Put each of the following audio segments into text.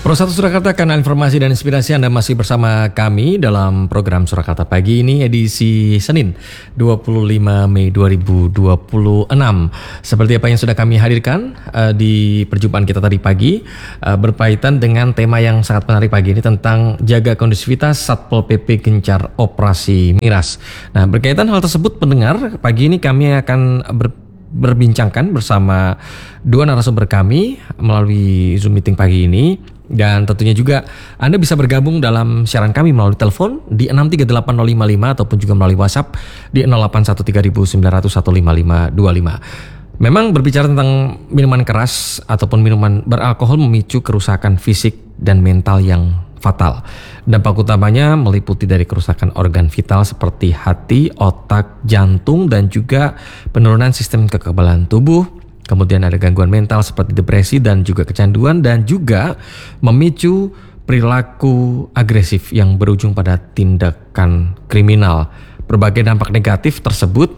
Pro 1 Surakarta, kanal informasi dan inspirasi. Anda masih bersama kami dalam program Surakarta Pagi ini, edisi Senin 25 Mei 2026. Seperti apa yang sudah kami hadirkan di perjumpaan kita tadi pagi, berkaitan dengan tema yang sangat menarik pagi ini tentang jaga kondusivitas Satpol PP gencar operasi miras. Nah, berkaitan hal tersebut, pendengar, pagi ini kami akan berbincangkan bersama dua narasumber kami melalui Zoom meeting pagi ini. Dan tentunya juga Anda bisa bergabung dalam siaran kami melalui telepon di 6380555 ataupun juga melalui WhatsApp di 081391055525. Memang berbicara tentang minuman keras ataupun minuman beralkohol memicu kerusakan fisik dan mental yang fatal. Dampak utamanya meliputi dari kerusakan organ vital seperti hati, otak, jantung, dan juga penurunan sistem kekebalan tubuh. Kemudian ada gangguan mental seperti depresi dan juga kecanduan, dan juga memicu perilaku agresif yang berujung pada tindakan kriminal. Berbagai dampak negatif tersebut,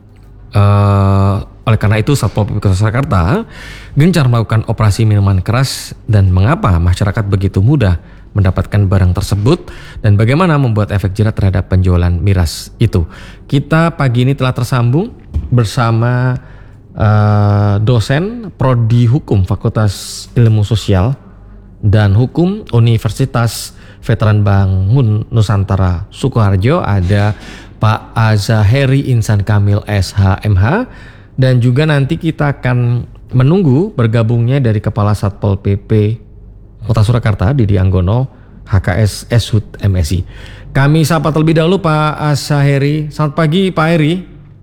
oleh karena itu Satpol PP Kota Surakarta gencar melakukan operasi minuman keras. Dan mengapa masyarakat begitu mudah mendapatkan barang tersebut dan bagaimana membuat efek jerat terhadap penjualan miras itu. Kita pagi ini telah tersambung bersama dosen Prodi Hukum Fakultas Ilmu Sosial dan Hukum Universitas Veteran Bangun Nusantara Sukoharjo, ada Pak Azaheri Insan Kamil SH.MH, dan juga nanti kita akan menunggu bergabungnya dari Kepala Satpol PP Kota Surakarta, Didi Anggono, HKS Eshud MSI. Kami sapa terlebih dahulu Pak Azaheri. Selamat pagi Pak Heri.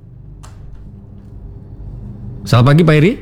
Selamat pagi Pak Heri.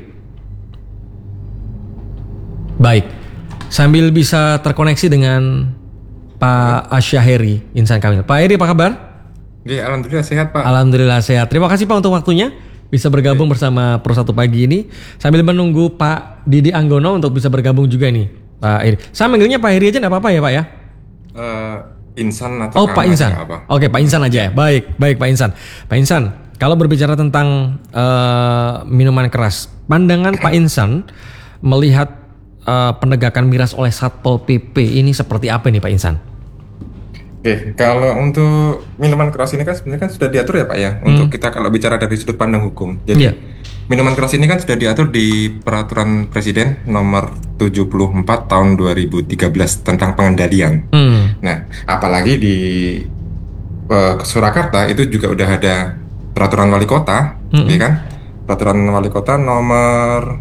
Baik, sambil bisa terkoneksi dengan Pak Azaheri Insan Kamil. Pak Heri, apa kabar? Ya, alhamdulillah sehat Pak. Alhamdulillah sehat. Terima kasih Pak untuk waktunya bisa bergabung bersama Pro 1 pagi ini. Sambil menunggu Pak Didi Anggono untuk bisa bergabung juga nih Pak Heri. Saya manggilnya Pak Heri aja nggak apa-apa ya Pak ya? Insan atau Pak Insan. Oke, Pak Insan aja ya. Baik Pak Insan. Pak Insan, kalau berbicara tentang minuman keras, pandangan Pak Insan melihat penegakan miras oleh Satpol PP ini seperti apa nih Pak Insan? Oke, kalau untuk minuman keras ini kan sebenarnya kan sudah diatur ya Pak ya, untuk kita kalau bicara dari sudut pandang hukum. Jadi minuman keras ini kan sudah diatur di Peraturan Presiden nomor 74 tahun 2013 tentang pengendalian. Nah, apalagi di Surakarta itu juga udah ada Peraturan Wali Kota, ya kan? Peraturan Wali Kota nomor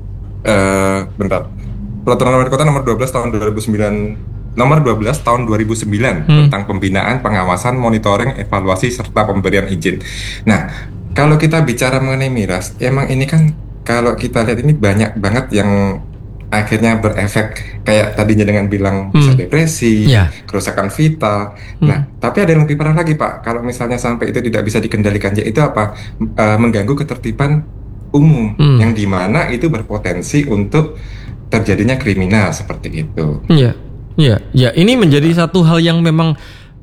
Peraturan Wali Kota nomor 12 tahun 2009 tentang pembinaan, pengawasan, monitoring, evaluasi serta pemberian izin. Nah, kalau kita bicara mengenai miras, emang ini kan kalau kita lihat ini banyak banget yang akhirnya berefek kayak tadinya dengan bilang bisa depresi, kerusakan vital. Nah, tapi ada yang lebih parah lagi Pak. Kalau misalnya sampai itu tidak bisa dikendalikan, yaitu apa? Mengganggu ketertiban umum, yang dimana itu berpotensi untuk terjadinya kriminal seperti itu. Iya. Ini menjadi satu hal yang memang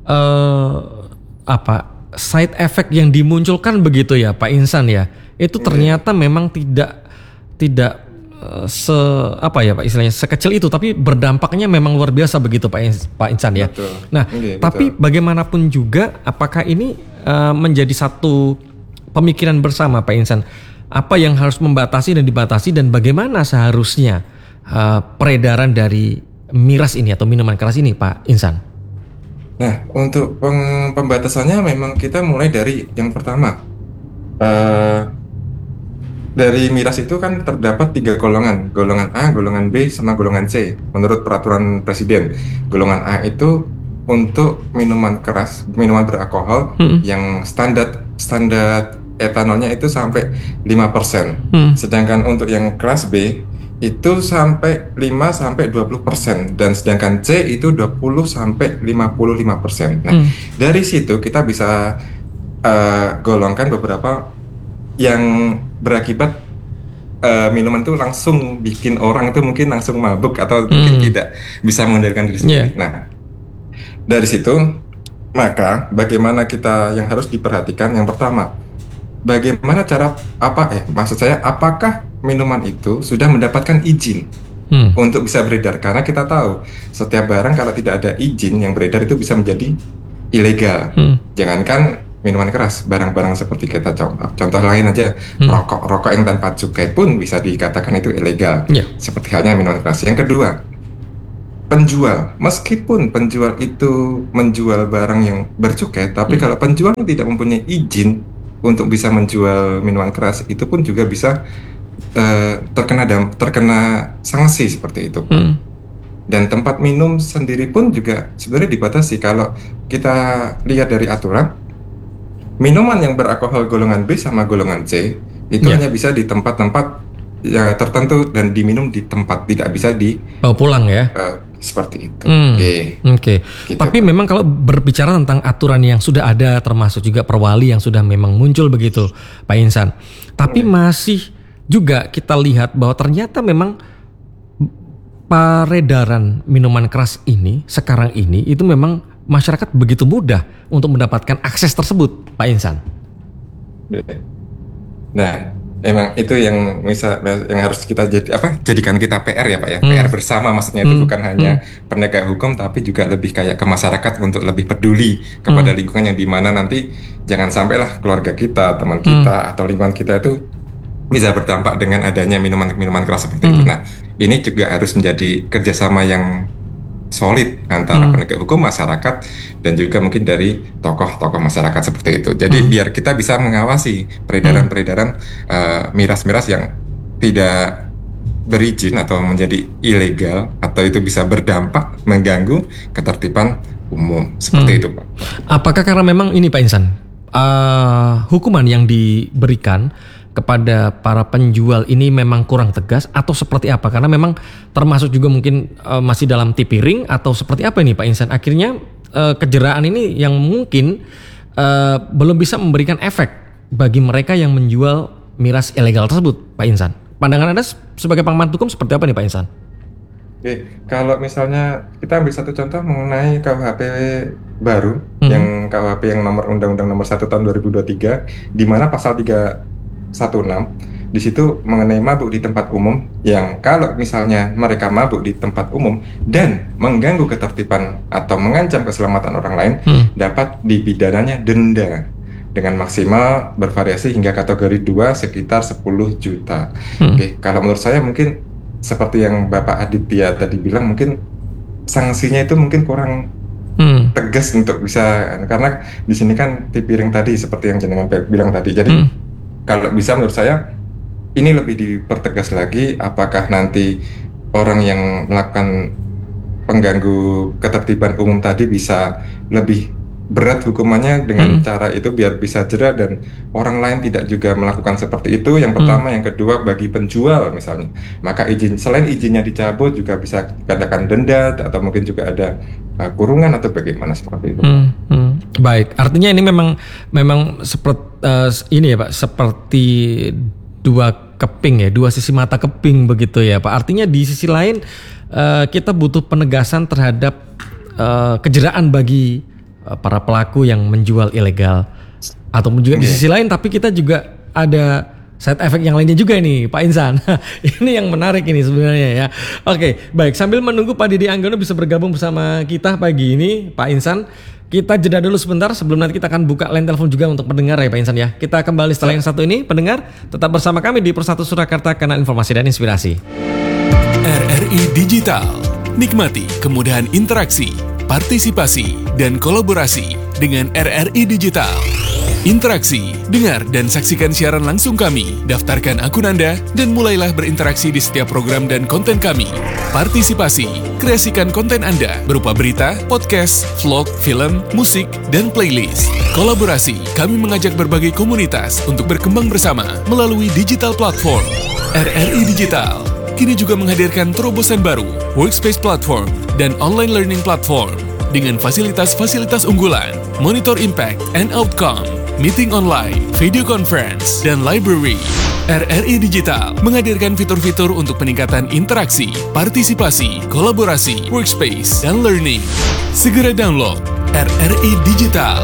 side effect yang dimunculkan begitu ya Pak Insan ya. Itu ternyata memang tidak istilahnya sekecil itu, tapi berdampaknya memang luar biasa begitu Pak Insan ya. Betul. Nah, tapi bagaimanapun juga, apakah ini menjadi satu pemikiran bersama Pak Insan? Apa yang harus membatasi dan dibatasi, dan bagaimana seharusnya peredaran dari miras ini atau minuman keras ini Pak Insan? Nah, untuk pembatasannya memang kita mulai dari yang pertama. Dari miras itu kan terdapat 3 golongan. Golongan A, golongan B, sama golongan C menurut Peraturan Presiden. Golongan A itu untuk minuman keras, minuman beralkohol yang standar etanolnya itu sampai 5%. Sedangkan untuk yang kelas B itu sampai 5-20%, dan sedangkan C itu 20-55%. Nah, dari situ kita bisa golongkan beberapa yang berakibat minuman itu langsung bikin orang itu mungkin langsung mabuk atau mungkin tidak bisa mengendalikan diri sendiri. Nah, dari situ maka bagaimana kita yang harus diperhatikan, yang pertama, bagaimana cara maksud saya apakah minuman itu sudah mendapatkan izin untuk bisa beredar. Karena kita tahu setiap barang kalau tidak ada izin yang beredar itu bisa menjadi ilegal. Jangankan minuman keras, barang-barang seperti kita contoh lain aja, rokok yang tanpa cukai pun bisa dikatakan itu ilegal. Seperti halnya minuman keras. Yang kedua, penjual, meskipun penjual itu menjual barang yang bercukai, tapi kalau penjual tidak mempunyai izin untuk bisa menjual minuman keras, itu pun juga bisa terkena sanksi seperti itu. Dan tempat minum sendiri pun juga sebenarnya dibatasi. Kalau kita lihat dari aturan, minuman yang beralkohol golongan B sama golongan C itu hanya bisa di tempat-tempat tertentu dan diminum di tempat, tidak bisa bawa pulang ya. Seperti itu. Oke. Gitu. Tapi memang kalau berbicara tentang aturan yang sudah ada, termasuk juga perwali yang sudah memang muncul begitu, Pak Insan. Tapi masih juga kita lihat bahwa ternyata memang peredaran minuman keras ini sekarang ini itu memang masyarakat begitu mudah untuk mendapatkan akses tersebut, Pak Insan. Nah, emang itu yang harus kita jadikan kita PR ya Pak ya. PR bersama, maksudnya itu bukan hanya penegak hukum tapi juga lebih kayak ke masyarakat untuk lebih peduli kepada lingkungan, yang dimana nanti jangan sampailah keluarga kita, teman kita atau lingkungan kita itu bisa berdampak dengan adanya minuman keras seperti itu. Nah, ini juga harus menjadi kerjasama yang solid antara penegak hukum, masyarakat, dan juga mungkin dari tokoh-tokoh masyarakat seperti itu. Jadi biar kita bisa mengawasi peredaran-peredaran miras-miras yang tidak berizin atau menjadi ilegal, atau itu bisa berdampak mengganggu ketertiban umum seperti itu, Pak. Apakah karena memang ini Pak Insan, hukuman yang diberikan kepada para penjual ini memang kurang tegas atau seperti apa? Karena memang termasuk juga mungkin masih dalam tipiring atau seperti apa ini Pak Insan? Akhirnya kejeraan ini yang mungkin belum bisa memberikan efek bagi mereka yang menjual miras ilegal tersebut, Pak Insan. Pandangan Anda sebagai pengamat hukum seperti apa nih Pak Insan? Oke, kalau misalnya kita ambil satu contoh mengenai KUHP baru, yang KUHP yang Undang-Undang nomor 1 tahun 2023, di mana pasal 316 di situ mengenai mabuk di tempat umum, yang kalau misalnya mereka mabuk di tempat umum dan mengganggu ketertiban atau mengancam keselamatan orang lain, dapat dipidananya denda dengan maksimal bervariasi hingga kategori 2 sekitar 10 juta. Oke, kalau menurut saya mungkin seperti yang Bapak Aditya tadi bilang, mungkin sanksinya itu mungkin kurang tegas untuk bisa, karena di sini kan tipiring tadi seperti yang jenengan bilang tadi. Jadi kalau bisa menurut saya ini lebih dipertegas lagi, apakah nanti orang yang melakukan pengganggu ketertiban umum tadi bisa lebih berat hukumannya dengan cara itu biar bisa jera dan orang lain tidak juga melakukan seperti itu. Yang pertama, yang kedua, bagi penjual misalnya, maka selain izinnya dicabut juga bisa katakan denda atau mungkin juga ada kurungan atau bagaimana seperti itu. Baik, artinya ini memang seperti ini ya Pak, seperti dua keping ya, dua sisi mata keping begitu ya Pak. Artinya di sisi lain kita butuh penegasan terhadap kejeraan bagi para pelaku yang menjual ilegal, ataupun juga di sisi lain tapi kita juga ada side effect yang lainnya juga nih Pak Insan. Ini yang menarik ini sebenarnya ya. Oke, baik, sambil menunggu Pak Didi Anggono bisa bergabung bersama kita pagi ini, Pak Insan, kita jeda dulu sebentar sebelum nanti kita akan buka line telepon juga untuk pendengar ya Pak Insan ya. Kita kembali setelah yang satu ini. Pendengar tetap bersama kami di Persatu Surakarta, kanal informasi dan inspirasi. RRI Digital, nikmati kemudahan interaksi, partisipasi, dan kolaborasi dengan RRI Digital. Interaksi, dengar dan saksikan siaran langsung kami, daftarkan akun Anda, dan mulailah berinteraksi di setiap program dan konten kami. Partisipasi, kreasikan konten Anda berupa berita, podcast, vlog, film, musik, dan playlist. Kolaborasi, kami mengajak berbagai komunitas untuk berkembang bersama melalui digital platform. RRI Digital kini juga menghadirkan terobosan baru, workspace platform, dan online learning platform dengan fasilitas-fasilitas unggulan, monitor impact and outcome, meeting online, video conference, dan library. RRI Digital menghadirkan fitur-fitur untuk peningkatan interaksi, partisipasi, kolaborasi, workspace, dan learning. Segera download RRI Digital.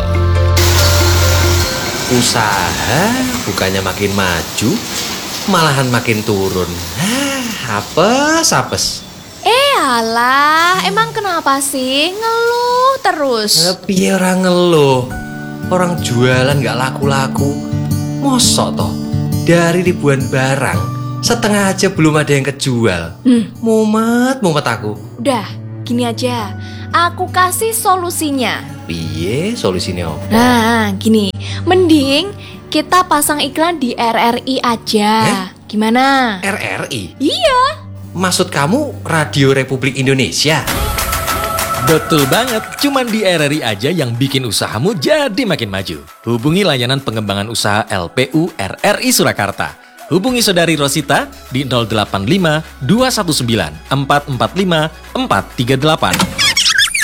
Usaha bukannya makin maju, malahan makin turun. Apes. Alah, emang kenapa sih? Ngeluh terus. Piye ora ngeluh. Orang jualan gak laku-laku. Mosok toh, dari ribuan barang, setengah aja belum ada yang kejual. Mumet aku. Udah, gini aja. Aku kasih solusinya. Piye solusinya? Nah, gini. Mending kita pasang iklan di RRI aja. Gimana? RRI? Iya. Maksud kamu Radio Republik Indonesia? Betul banget, cuman di RRI aja yang bikin usahamu jadi makin maju. Hubungi layanan pengembangan usaha LPU RRI Surakarta. Hubungi Saudari Rosita di 085 219 445 438.